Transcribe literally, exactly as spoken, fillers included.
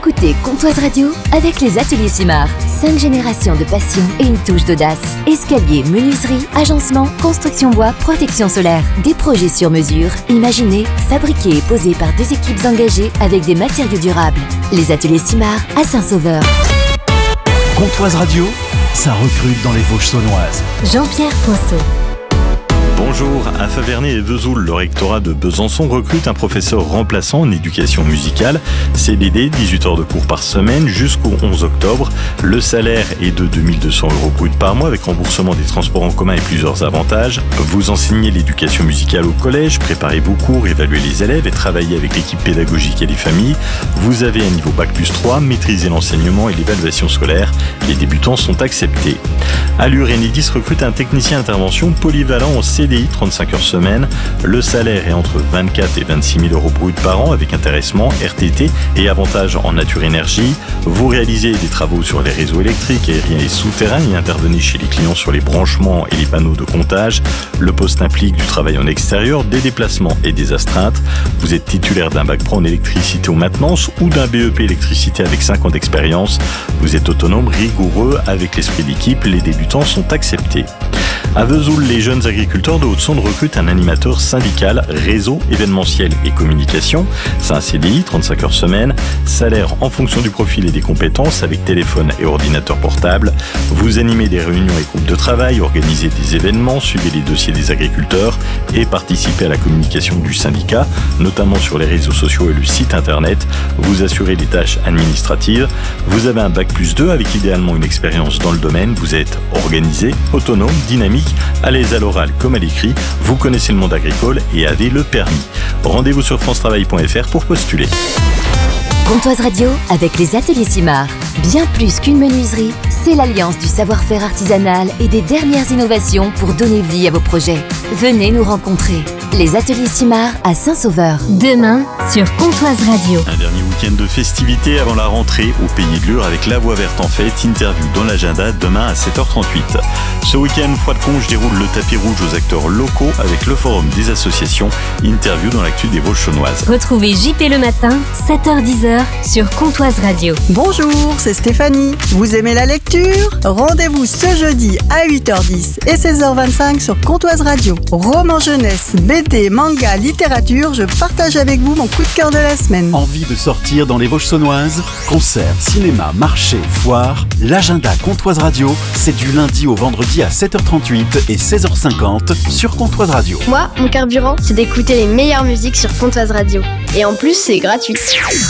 Écoutez Comtoise Radio avec les ateliers Simard. Cinq générations de passion et une touche d'audace. Escalier, menuiserie, agencement, construction bois, protection solaire. Des projets sur mesure, imaginés, fabriqués et posés par des équipes engagées avec des matériaux durables. Les ateliers Simard à Saint-Sauveur. Comtoise Radio, ça recrute dans les Vosges saunoises. Jean-Pierre Poinceau. Bonjour, à Favernet et Vesoul, le rectorat de Besançon recrute un professeur remplaçant en éducation musicale. C D D, dix-huit heures de cours par semaine jusqu'au onze octobre. Le salaire est de deux mille deux cents euros brut par mois avec remboursement des transports en commun et plusieurs avantages. Vous enseignez l'éducation musicale au collège, préparez vos cours, évaluez les élèves et travaillez avec l'équipe pédagogique et les familles. Vous avez un niveau bac plus trois, maîtrisez l'enseignement et l'évaluation scolaire. Les débutants sont acceptés. Allure Enedis recrute un technicien intervention polyvalent en C D I, trente-cinq heures semaine. Le salaire est entre vingt-quatre et vingt-six mille euros brut par an avec intéressement, R T T et avantages en nature énergie. Vous réalisez des travaux sur les réseaux électriques, aériens et souterrains et intervenez chez les clients sur les branchements et les panneaux de comptage. Le poste implique du travail en extérieur, des déplacements et des astreintes. Vous êtes titulaire d'un bac pro en électricité ou maintenance ou d'un B E P électricité avec cinq ans d'expérience. Vous êtes autonome, rigoureux, avec l'esprit d'équipe, les débutants sont acceptés. À Vesoul, les jeunes agriculteurs de Haute-Saône recrutent un animateur syndical, réseau, événementiel et communication. C'est un C D I, trente-cinq heures semaine, salaire en fonction du profil et des compétences avec téléphone et ordinateur portable. Vous animez des réunions et groupes de travail, organisez des événements, suivez les dossiers des agriculteurs et participez à la communication du syndicat, notamment sur les réseaux sociaux et le site internet. Vous assurez les tâches administratives. Vous avez un bac plus deux avec idéalement une expérience dans le domaine. Vous êtes organisé, autonome, dynamique, à l'aise à l'oral comme à l'écrit, vous connaissez le monde agricole et avez le permis. Rendez-vous sur france travail point f r pour postuler. Comtoise Radio avec les ateliers Simard. Bien plus qu'une menuiserie, c'est l'alliance du savoir-faire artisanal et des dernières innovations pour donner vie à vos projets. Venez nous rencontrer. Les ateliers Simard à Saint-Sauveur. Demain sur Comtoise Radio. Un dernier week-end de festivités avant la rentrée au Pays de Lure avec La Voix Verte en fête. Interview dans l'agenda demain à sept heures trente-huit. Ce week-end, Froide-Conche déroule le tapis rouge aux acteurs locaux avec le forum des associations. Interview dans l'actu des Vosges saunoises. Retrouvez J P le matin, sept heures dix sur Comtoise Radio. Bonjour, c'est Stéphanie. Vous aimez la lecture ? Rendez-vous ce jeudi à huit heures dix et seize heures vingt-cinq sur Comtoise Radio. Roman jeunesse, B D, manga, littérature, je partage avec vous mon coup de cœur de la semaine. Envie de sortir dans les Vosges saunoises ? Concerts, cinéma, marché, foire, l'agenda Comtoise Radio, c'est du lundi au vendredi à sept heures trente-huit et seize heures cinquante sur Comtoise Radio. Moi, mon carburant, c'est d'écouter les meilleures musiques sur Comtoise Radio. Et en plus, c'est gratuit.